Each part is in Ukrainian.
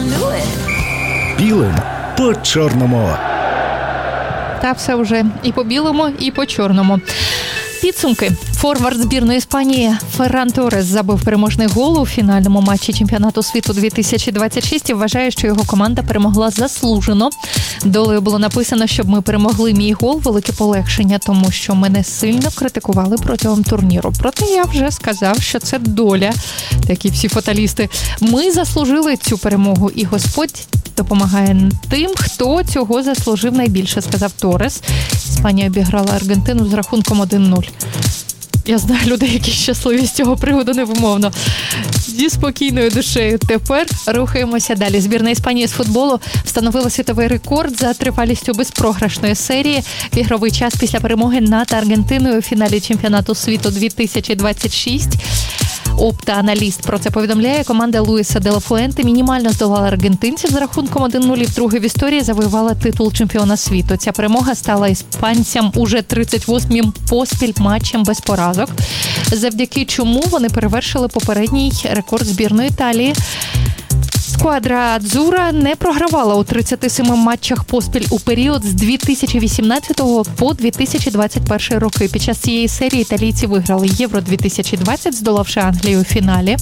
knew it. Білим по чорному. Та все вже і по білому, і по чорному. Підсумки. Форвард збірної Іспанії Ферран Торес забив переможний гол у фінальному матчі чемпіонату світу 2026 і вважає, що його команда перемогла заслужено. Долею було написано, щоб ми перемогли мій гол, велике полегшення, тому що мене сильно критикували протягом турніру. Проте я вже сказав, що це доля, такі всі фаталісти. Ми заслужили цю перемогу, і Господь допомагає тим, хто цього заслужив найбільше, сказав Торес. Іспанія обіграла Аргентину з рахунком 1-0. Я знаю людей, які щасливі з цього приводу невимовно. Зі спокійною душею. Тепер рухаємося далі. Збірна Іспанії з футболу встановила світовий рекорд за тривалістю безпрограшної серії. В ігровий час після перемоги над Аргентиною у фіналі чемпіонату світу 2026. Опта-аналіст про це повідомляє. Команда Луїса де ла Фуенте мінімально здолала аргентинців з рахунком 1-0 і вдруге в історії завоювала титул чемпіона світу. Ця перемога стала іспанцям уже 38-м поспіль матчем без поразок, завдяки чому вони перевершили попередній рекорд збірної Італії. Сквадра Адзура не програвала у 37 матчах поспіль у період з 2018 по 2021 роки. Під час цієї серії італійці виграли Євро-2020, здолавши Англію у фіналі.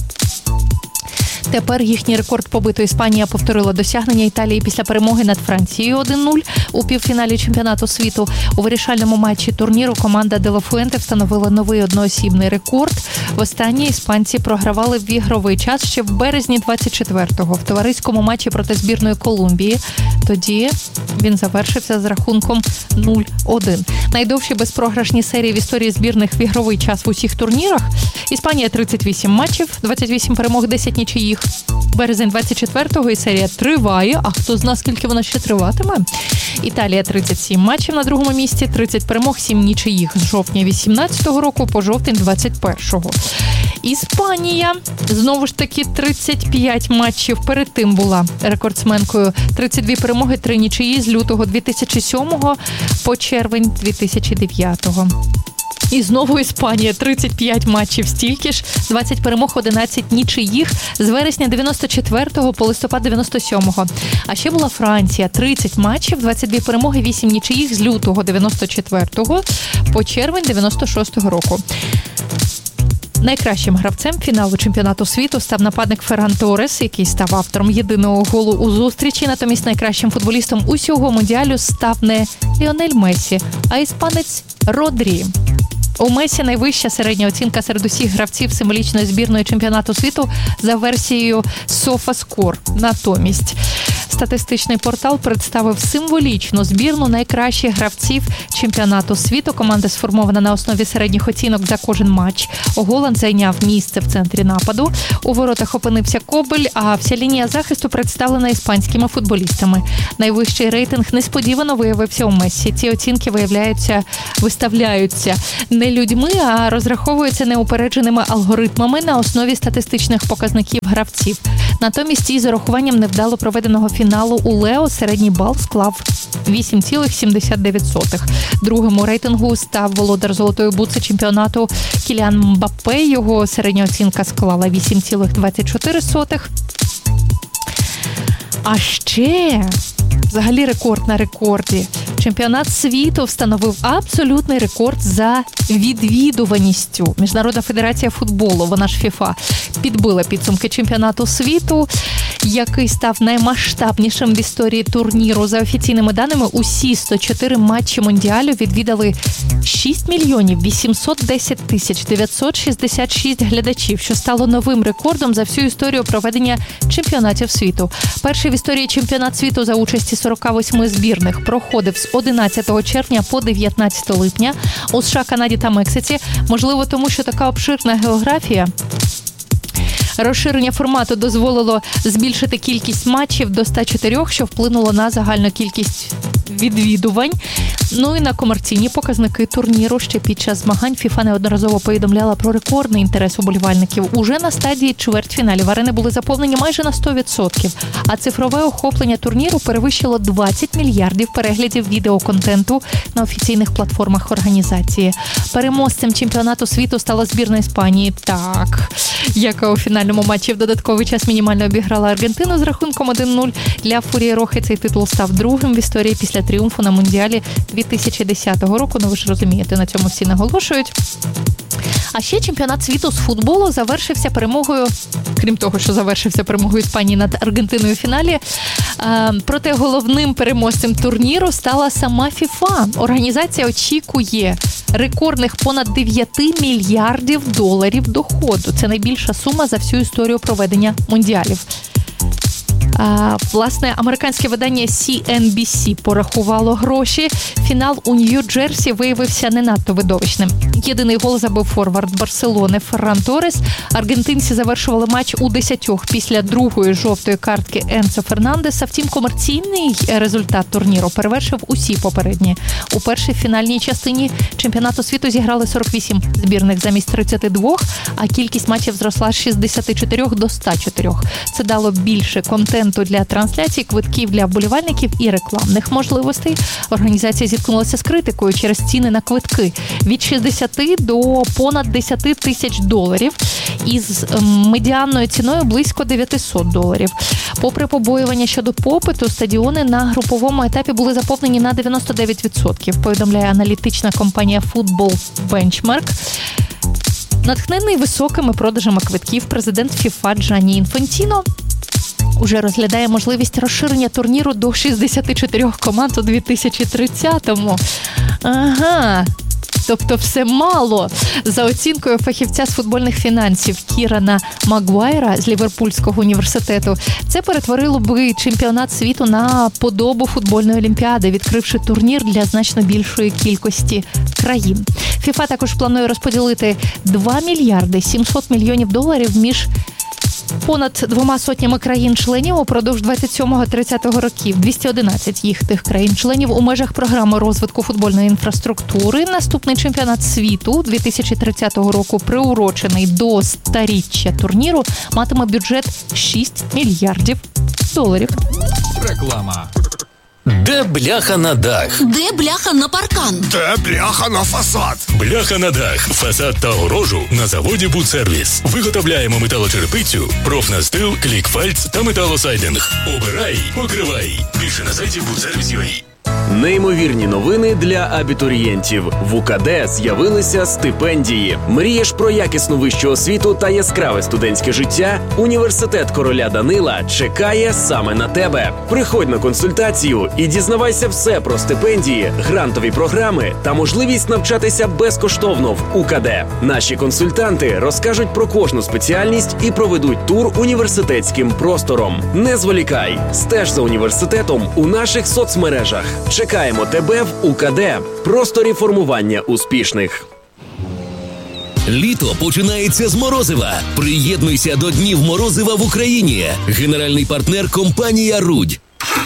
Тепер їхній рекорд побиту Іспанія повторила досягнення Італії після перемоги над Францією 1-0 у півфіналі чемпіонату світу. У вирішальному матчі турніру команда де ла Фуенте встановила новий одноосібний рекорд. Востаннє іспанці програвали в ігровий час ще в березні 24-го в товариському матчі проти збірної Колумбії. Тоді він завершився з рахунком 0-1. Найдовші безпрограшні серії в історії збірних в ігровий час в усіх турнірах. Іспанія 38 матчів, 28 перемог, 10 нічиїх. Березень 24-го і серія триває, а хто знає, скільки вона ще триватиме. Італія 37 матчів на другому місці, 30 перемог, 7 нічиїх з жовтня 18-го року по жовтень 21-го. Іспанія, знову ж таки, 35 матчів перед тим була рекордсменкою. 32 перемоги, 3 нічиї з лютого 2007-го по червень 2009-го. І знову Іспанія, 35 матчів стільки ж, 20 перемог, 11 нічиїх з вересня 94-го по листопад 97-го. А ще була Франція, 30 матчів, 22 перемоги, 8 нічиїх з лютого 94-го по червень 96-го року. Найкращим гравцем фіналу чемпіонату світу став нападник Ферран Торес, який став автором єдиного голу у зустрічі. Натомість найкращим футболістом усього Мундіалю став не Ліонель Мессі, а іспанець Родрі. У Месі найвища середня оцінка серед усіх гравців символічної збірної чемпіонату світу за версією SofaScore. Натомість статистичний портал представив символічну збірну найкращих гравців чемпіонату світу. Команда сформована на основі середніх оцінок за кожен матч. Голланд зайняв місце в центрі нападу. У воротах опинився Кобель, а вся лінія захисту представлена іспанськими футболістами. Найвищий рейтинг несподівано виявився у Мессі. Ці оцінки виставляються не людьми, а розраховуються неупередженими алгоритмами на основі статистичних показників гравців. Натомість із урахуванням невдало проведеного фіналу у Лео середній бал склав 8,79. Другим у рейтингу став володар золотої бутси чемпіонату Кіліан Мбаппе. Його середня оцінка склала 8,24. А ще, взагалі, рекорд на рекорді. Чемпіонат світу встановив абсолютний рекорд за відвідуваністю. Міжнародна федерація футболу, вона ж ФІФА, підбила підсумки чемпіонату світу, який став наймасштабнішим в історії турніру. За офіційними даними, усі 104 матчі Мундіалю відвідали 6 мільйонів 810 тисяч 966 глядачів, що стало новим рекордом за всю історію проведення чемпіонатів світу. Перший в історії чемпіонат світу за участі 48 збірних проходив з 11 червня по 19 липня у США, Канаді та Мексиці. Можливо, тому що така обширна географія. Розширення формату дозволило збільшити кількість матчів до 104, що вплинуло на загальну кількість відвідувань. Ну і на комерційні показники турніру ще під час змагань FIFA неодноразово повідомляла про рекордний інтерес уболівальників. Уже на стадії чвертьфіналів арени були заповнені майже на 100%, а цифрове охоплення турніру перевищило 20 мільярдів переглядів відеоконтенту на офіційних платформах організації. Переможцем чемпіонату світу стала збірна Іспанії, так, яка у фінальному матчі в додатковий час мінімально обіграла Аргентину з рахунком 1-0. Для Фурії Рохи цей титул став другим в історії після тріумфу на Мундіалі 2010 року. Ну ви ж розумієте, на цьому всі наголошують. А ще чемпіонат світу з футболу завершився перемогою, крім того, що завершився перемогою Іспанії над Аргентиною в фіналі, проте головним переможцем турніру стала сама FIFA. Організація очікує рекордних понад 9 мільярдів доларів доходу. Це найбільша сума за всю історію проведення мундіалів. Власне, американське видання CNBC порахувало гроші. Фінал у Нью-Джерсі виявився не надто видовищним. Єдиний гол забив форвард Барселони Ферран Торес. Аргентинці завершували матч у 10 після другої жовтої картки Енцо Фернандеса. Втім, комерційний результат турніру перевершив усі попередні. У першій фінальній частині чемпіонату світу зіграли 48 збірних замість 32, а кількість матчів зросла з 64 до 104. Це дало більше контенту для трансляцій, квитків для вболівальників і рекламних можливостей. Організація зіткнулася з критикою через ціни на квитки від 60 до понад 10 тисяч доларів із медіанною ціною близько $900. Попри побоювання щодо попиту, стадіони на груповому етапі були заповнені на 99%, повідомляє аналітична компанія Football Benchmark. Натхнений високими продажами квитків, президент FIFA Джанні Інфантіно уже розглядає можливість розширення турніру до 64 команд у 2030-му. Ага, тобто все мало. За оцінкою фахівця з футбольних фінансів Кірана Магуайра з Ліверпульського університету, це перетворило би чемпіонат світу на подобу футбольної олімпіади, відкривши турнір для значно більшої кількості країн. FIFA також планує розподілити 2 мільярди 700 мільйонів доларів між понад 200 країн-членів упродовж 27-30 років. 211 їх тих країн-членів у межах програми розвитку футбольної інфраструктури. Наступний чемпіонат світу 2030 року, приурочений до 100-річчя турніру, матиме бюджет 6 мільярдів доларів. Реклама. Де бляха на дах? Де бляха на паркан? Де бляха на фасад? Бляха на дах, фасад та огорожу на заводі «Будсервіс». Виготовляємо металочерепицю, профнастил, клікфальц та металосайдинг. Обирай, покривай. Більше на сайті «Будсервіс.UA». Неймовірні новини для абітурієнтів. В УКД з'явилися стипендії. Мрієш про якісну вищу освіту та яскраве студентське життя? Університет короля Данила чекає саме на тебе. Приходь на консультацію і дізнавайся все про стипендії, грантові програми та можливість навчатися безкоштовно в УКД. Наші консультанти розкажуть про кожну спеціальність і проведуть тур університетським простором. Не зволікай, стеж за університетом у наших соцмережах. Чекаємо тебе в УКД. Просторі формування успішних. Літо починається з морозива. Приєднуйся до Днів морозива в Україні. Генеральний партнер – компанія «Рудь».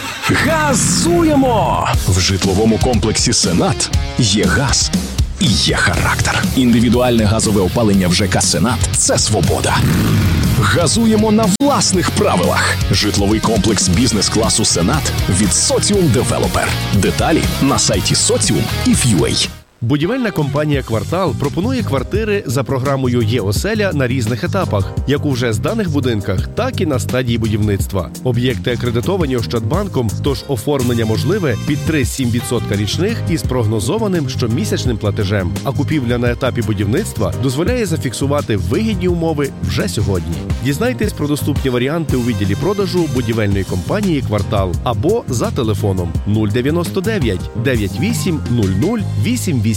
Газуємо! В житловому комплексі «Сенат» є газ і є характер. Індивідуальне газове опалення в ЖК «Сенат» – це свобода. Газуємо на власних правилах. Житловий комплекс бізнес-класу «Сенат» від «Соціум Девелопер». Деталі на сайті Socium.if.ua. Будівельна компанія «Квартал» пропонує квартири за програмою «Є-оселя» на різних етапах, як у вже зданих будинках, так і на стадії будівництва. Об'єкти акредитовані Ощадбанком, тож оформлення можливе під 3-7% річних із прогнозованим щомісячним платежем. А купівля на етапі будівництва дозволяє зафіксувати вигідні умови вже сьогодні. Дізнайтесь про доступні варіанти у відділі продажу будівельної компанії «Квартал» або за телефоном 099 98 00 889.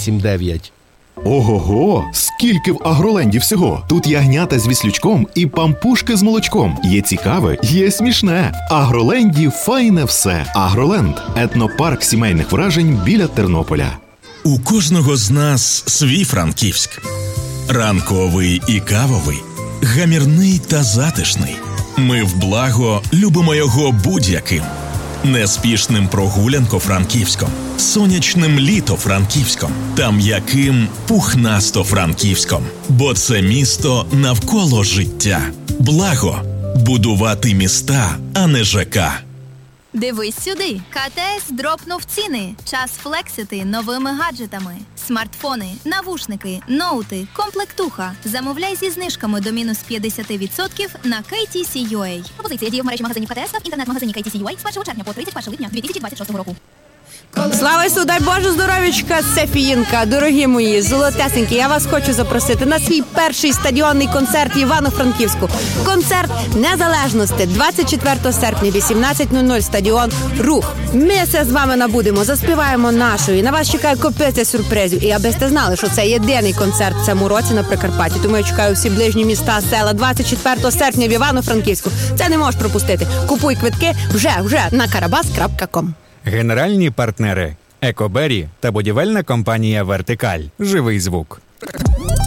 Ого-го! Скільки в Агроленді всього! Тут ягнята з віслючком і пампушки з молочком. Є цікаве, є смішне. В Агроленді файне все. Агроленд – етнопарк сімейних вражень біля Тернополя. У кожного з нас свій Франківськ. Ранковий і кавовий, гамірний та затишний. Ми в благо любимо його будь-яким. неспішним прогулянко-франківськом, сонячним літо-франківськом та м'яким пухнасто-франківськом. Бо це місто навколо життя. Благо – будувати міста, а не ЖК. Дивись сюди. КТС дропнув ціни. Час флексити новими гаджетами. Смартфони, навушники, ноути, комплектуха. Замовляй зі знижками до мінус 50% на KTC.UA. Пропозиція діє в мережі магазинів КТС та в інтернет-магазині KTC.UA з 1 червня по 31 липня 2026 року. Слава Ісу, дай Боже здоров'ячка, Сефіїнка, дорогі мої, золотесенькі, я вас хочу запросити на свій перший стадіонний концерт в Івано-Франківську. Концерт Незалежності, 24 серпня, 18:00, стадіон «Рух». Ми все з вами набудемо, заспіваємо нашою, на вас чекає копиця сюрпризів. І аби сте знали, що це єдиний концерт в цьому році на Прикарпатті, тому я чекаю всі ближні міста, села, 24 серпня в Івано-Франківську. Це не можеш пропустити. Купуй квитки вже на karabas.com. Генеральні партнери – Екобері та будівельна компанія «Вертикаль». Живий звук.